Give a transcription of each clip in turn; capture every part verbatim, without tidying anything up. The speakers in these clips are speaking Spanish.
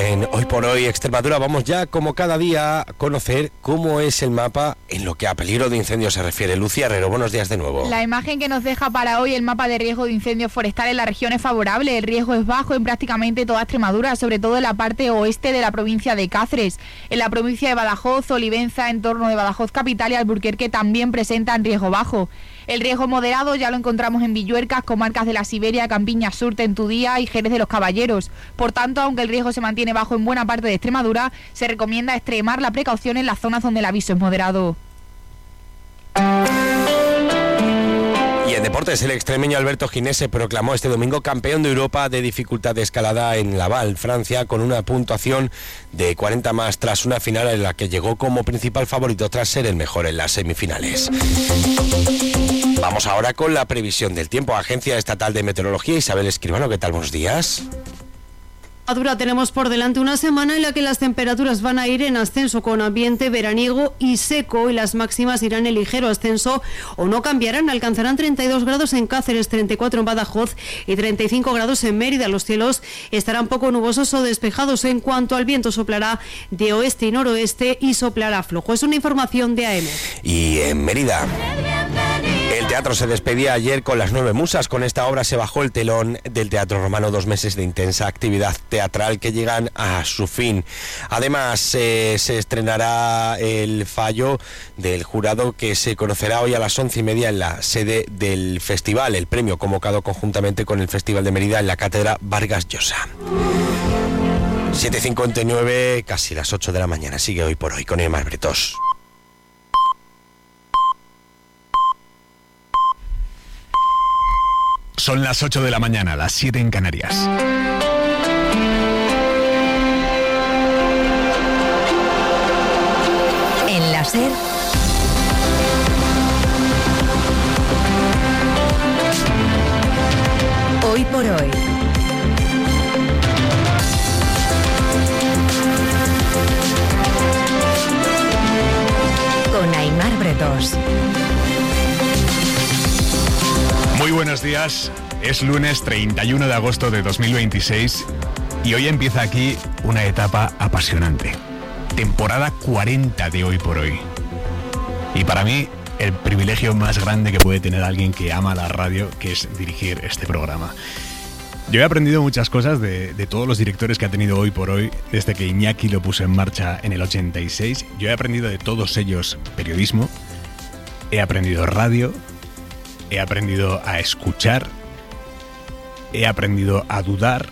En Hoy por Hoy Extremadura vamos ya, como cada día, a conocer cómo es el mapa en lo que a peligro de incendio se refiere. Lucía Herrero, buenos días de nuevo. La imagen que nos deja para hoy el mapa de riesgo de incendio forestal en la región es favorable. El riesgo es bajo en prácticamente toda Extremadura, sobre todo en la parte oeste de la provincia de Cáceres. En la provincia de Badajoz, Olivenza, entorno de Badajoz capital y Alburquerque también presentan riesgo bajo. El riesgo moderado ya lo encontramos en Villuercas, comarcas de la Siberia, Campiña Sur, Tentudía y Jerez de los Caballeros. Por tanto, aunque el riesgo se mantiene bajo en buena parte de Extremadura, se recomienda extremar la precaución en las zonas donde el aviso es moderado. Y en deportes, el extremeño Alberto Ginés se proclamó este domingo campeón de Europa de dificultad de escalada en Laval, Francia, con una puntuación de cuarenta más tras una final en la que llegó como principal favorito tras ser el mejor en las semifinales. Vamos ahora con la previsión del tiempo. Agencia Estatal de Meteorología, Isabel Escribano, ¿qué tal? Buenos días. Tenemos por delante una semana en la que las temperaturas van a ir en ascenso con ambiente veraniego y seco y las máximas irán en ligero ascenso o no cambiarán, alcanzarán treinta y dos grados en Cáceres, treinta y cuatro en Badajoz y treinta y cinco grados en Mérida. Los cielos estarán poco nubosos o despejados. En cuanto al viento, soplará de oeste y noroeste y soplará flojo. Es una información de A M. Y en Mérida, el teatro se despedía ayer con Las Nueve Musas. Con esta obra se bajó el telón del Teatro Romano, dos meses de intensa actividad teatral que llegan a su fin. Además, eh, se estrenará el fallo del jurado que se conocerá hoy a las once y media en la sede del festival, el premio convocado conjuntamente con el Festival de Mérida en la Cátedra Vargas Llosa. siete cincuenta y nueve, casi las ocho de la mañana. Sigue Hoy por Hoy con Aymar Bretos. Son las ocho de la mañana, las siete en Canarias. En la SER, Hoy por Hoy. Con Aymar Bretos. Muy buenos días, es lunes treinta y uno de agosto de dos mil veintiséis y hoy empieza aquí una etapa apasionante. Temporada cuarenta de Hoy por Hoy. Y para mí, el privilegio más grande que puede tener alguien que ama la radio, que es dirigir este programa. Yo he aprendido muchas cosas de, de todos los directores que ha tenido Hoy por Hoy, desde que Iñaki lo puso en marcha en el ochenta y seis. Yo he aprendido de todos ellos periodismo, he aprendido radio, he aprendido a escuchar, he aprendido a dudar,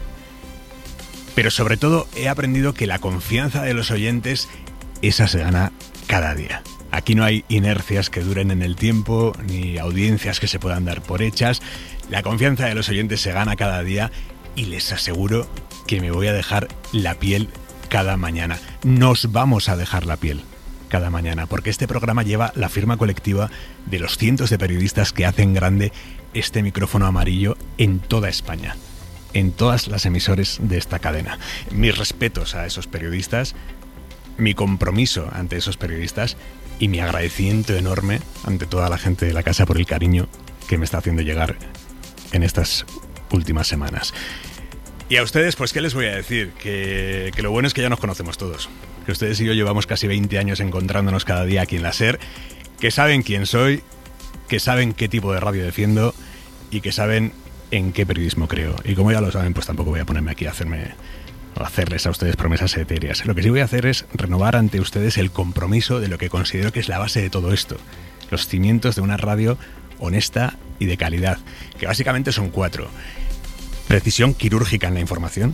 pero sobre todo he aprendido que la confianza de los oyentes, esa se gana cada día. Aquí no hay inercias que duren en el tiempo, ni audiencias que se puedan dar por hechas. La confianza de los oyentes se gana cada día y les aseguro que me voy a dejar la piel cada mañana. Nos vamos a dejar la piel cada mañana, porque este programa lleva la firma colectiva de los cientos de periodistas que hacen grande este micrófono amarillo en toda España, en todas las emisoras de esta cadena. Mis respetos a esos periodistas, mi compromiso ante esos periodistas y mi agradecimiento enorme ante toda la gente de la casa por el cariño que me está haciendo llegar en estas últimas semanas. Y a ustedes, pues, ¿qué les voy a decir? Que, que lo bueno es que ya nos conocemos todos. Que ustedes y yo llevamos casi veinte años encontrándonos cada día aquí en la SER, que saben quién soy, que saben qué tipo de radio defiendo y que saben en qué periodismo creo. Y como ya lo saben, pues tampoco voy a ponerme aquí a hacerme o hacerles a ustedes promesas etéreas. Lo que sí voy a hacer es renovar ante ustedes el compromiso de lo que considero que es la base de todo esto. Los cimientos de una radio honesta y de calidad, que básicamente son cuatro. Precisión quirúrgica en la información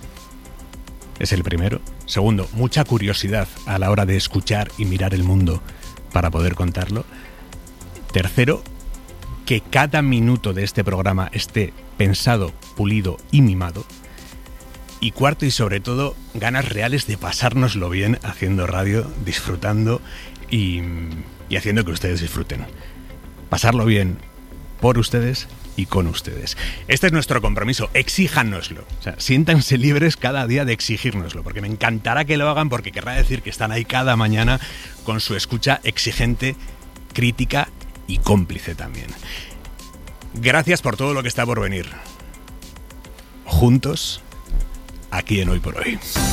es el primero. Segundo, mucha curiosidad a la hora de escuchar y mirar el mundo para poder contarlo. Tercero, que cada minuto de este programa esté pensado, pulido y mimado. Y cuarto y sobre todo, ganas reales de pasárnoslo bien haciendo radio, disfrutando y, y haciendo que ustedes disfruten. Pasarlo bien por ustedes y con ustedes. Este es nuestro compromiso, exíjanoslo. O sea, siéntanse libres cada día de exigírnoslo, porque me encantará que lo hagan, porque querrá decir que están ahí cada mañana con su escucha exigente, crítica y cómplice también. Gracias por todo lo que está por venir. Juntos, aquí en Hoy por Hoy.